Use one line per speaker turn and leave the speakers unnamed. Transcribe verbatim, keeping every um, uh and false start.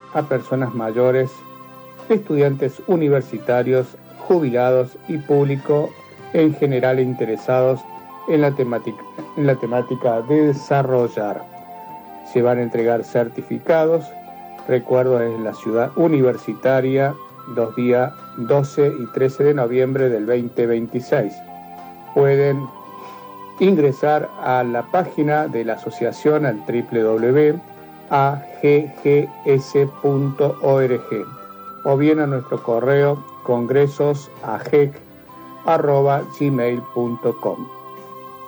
a personas mayores, estudiantes universitarios, jubilados y público en general interesados en la temática, en la temática de desarrollar. Se van a entregar certificados. Recuerdo, es la ciudad universitaria, los días doce y trece de noviembre del veinte veintiséis. Pueden ingresar a la página de la asociación al doble u doble u doble u punto a g g s punto org o bien a nuestro correo congresos a g e c arroba gmail punto com.